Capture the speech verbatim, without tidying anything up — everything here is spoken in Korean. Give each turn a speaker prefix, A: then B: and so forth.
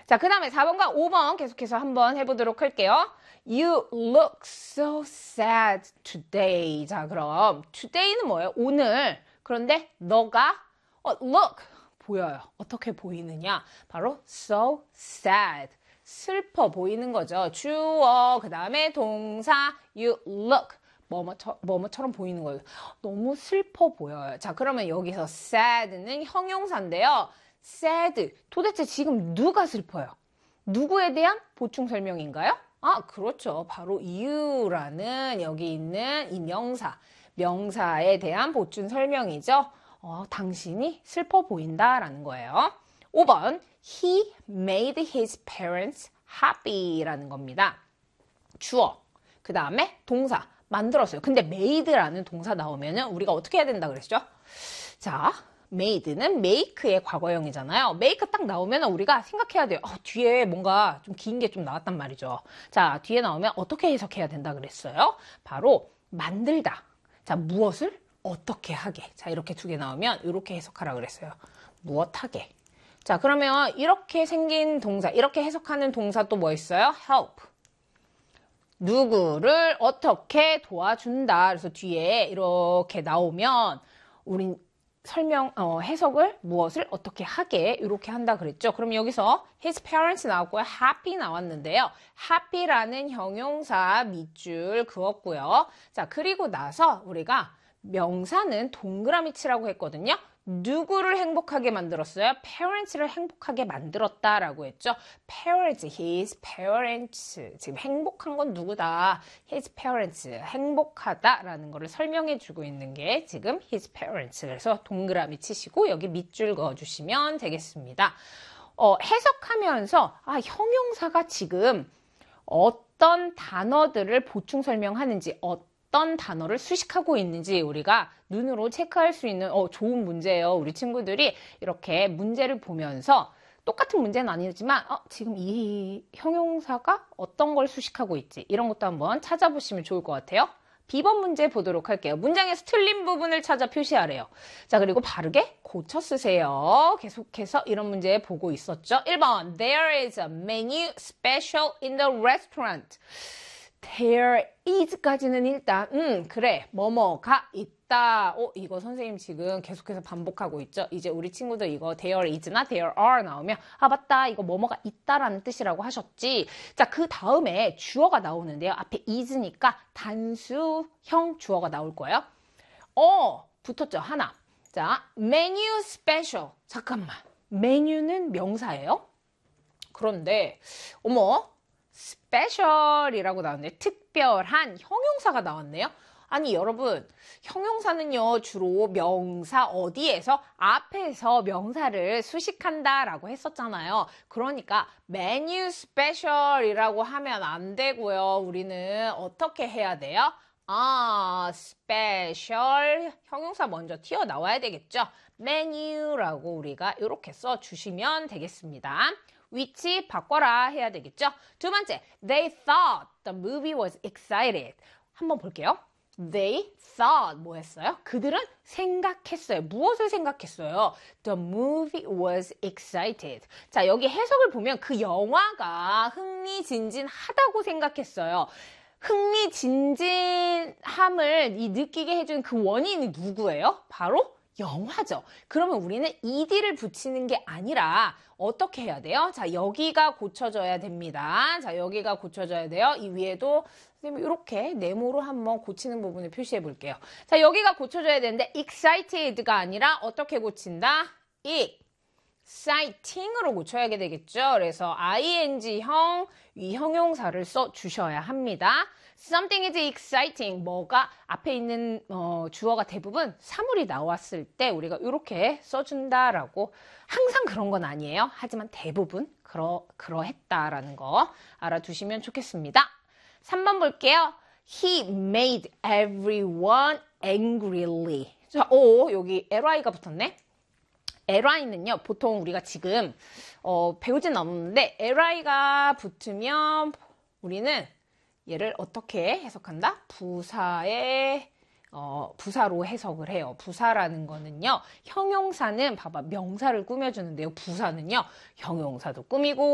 A: 자, 그 다음에 사 번과 오 번 계속해서 한번 해보도록 할게요. You look so sad today. 자, 그럼 today는 뭐예요? 오늘. 그런데 너가 어, look 보여요. 어떻게 보이느냐? 바로 so sad. 슬퍼 보이는 거죠. 주어, 그 다음에 동사 you look. 뭐뭐처, 뭐뭐처럼 보이는 거예요. 너무 슬퍼 보여요. 자, 그러면 여기서 sad는 형용사인데요. sad. 도대체 지금 누가 슬퍼요? 누구에 대한 보충 설명인가요? 아, 그렇죠. 바로 you라는 여기 있는 이 명사. 명사에 대한 보충 설명이죠. 어, 당신이 슬퍼 보인다라는 거예요. 오 번. He made his parents happy라는 겁니다. 주어. 그 다음에 동사. 만들었어요. 근데 made라는 동사 나오면은 우리가 어떻게 해야 된다 그랬죠? 자, made는 make의 과거형이잖아요. make 딱 나오면 우리가 생각해야 돼요. 어, 뒤에 뭔가 좀 긴 게 좀 나왔단 말이죠. 자, 뒤에 나오면 어떻게 해석해야 된다 그랬어요? 바로 만들다. 자, 무엇을 어떻게 하게. 자, 이렇게 두 개 나오면 이렇게 해석하라 그랬어요. 무엇하게. 자, 그러면 이렇게 생긴 동사, 이렇게 해석하는 동사 또 뭐 있어요? help. 누구를 어떻게 도와준다. 그래서 뒤에 이렇게 나오면 우린 설명, 어, 해석을 무엇을 어떻게 하게 이렇게 한다 그랬죠. 그럼 여기서 his parents 나왔고요. happy 나왔는데요. happy라는 형용사 밑줄 그었고요. 자, 그리고 나서 우리가 명사는 동그라미 치라고 했거든요. 누구를 행복하게 만들었어요? parents를 행복하게 만들었다라고 했죠. parents, his parents. 지금 행복한 건 누구다? his parents. 행복하다라는 거를 설명해 주고 있는 게 지금 his parents. 그래서 동그라미 치시고 여기 밑줄 그어주시면 되겠습니다. 어, 해석하면서 아, 형용사가 지금 어떤 단어들을 보충 설명하는지 어떤 어떤 단어를 수식하고 있는지 우리가 눈으로 체크할 수 있는 어, 좋은 문제예요. 우리 친구들이 이렇게 문제를 보면서 똑같은 문제는 아니지만 어, 지금 이 형용사가 어떤 걸 수식하고 있지 이런 것도 한번 찾아보시면 좋을 것 같아요. 비 번 문제 보도록 할게요. 문장에서 틀린 부분을 찾아 표시하래요. 자, 그리고 바르게 고쳐 쓰세요. 계속해서 이런 문제 보고 있었죠. 일 번 There is a menu special in the restaurant. There is까지는 일단 음 그래 뭐뭐가 있다. 어 이거 선생님 지금 계속해서 반복하고 있죠. 이제 우리 친구들 이거 there is나 there are 나오면 아 맞다 이거 뭐뭐가 있다라는 뜻이라고 하셨지. 자, 그 다음에 주어가 나오는데요. 앞에 is니까 단수형 주어가 나올 거예요. 어 붙었죠 하나. 자, menu special. 잠깐만, 메뉴는 명사예요? 그런데 어머 special이라고 나왔는데 특별한 형용사가 나왔네요. 아니 여러분, 형용사는요 주로 명사 어디에서 앞에서 명사를 수식한다라고 했었잖아요. 그러니까 메뉴 스페셜이라고 하면 안 되고요. 우리는 어떻게 해야 돼요? 아, 스페셜 형용사 먼저 튀어나와야 되겠죠. 메뉴라고 우리가 이렇게 써주시면 되겠습니다. 위치 바꿔라 해야 되겠죠. 두 번째, they thought the movie was excited. 한번 볼게요. They thought 뭐 했어요? 그들은 생각했어요. 무엇을 생각했어요? The movie was excited. 자, 여기 해석을 보면 그 영화가 흥미진진하다고 생각했어요. 흥미진진함을 이 느끼게 해준 그 원인이 누구예요? 바로 영화죠. 그러면 우리는 ed를 붙이는 게 아니라 어떻게 해야 돼요? 자, 여기가 고쳐져야 됩니다. 자, 여기가 고쳐져야 돼요. 이 위에도 선생님 이렇게 네모로 한번 고치는 부분을 표시해 볼게요. 자, 여기가 고쳐져야 되는데 excited가 아니라 어떻게 고친다? exciting으로 고쳐야 되겠죠. 그래서 ing형 이 형용사를 써 주셔야 합니다. Something is exciting. 뭐가 앞에 있는 어, 주어가 대부분 사물이 나왔을 때 우리가 이렇게 써준다라고 항상 그런 건 아니에요. 하지만 대부분 그러, 그러했다라는 거 알아두시면 좋겠습니다. 삼 번 볼게요. He made everyone angrily. 자, 오, 여기 li가 붙었네. li는요, 보통 우리가 지금 어, 배우진 않았는데 li가 붙으면 우리는 얘를 어떻게 해석한다? 부사의 어, 부사로 해석을 해요. 부사라는 거는요, 형용사는 봐봐 명사를 꾸며주는데요. 부사는요, 형용사도 꾸미고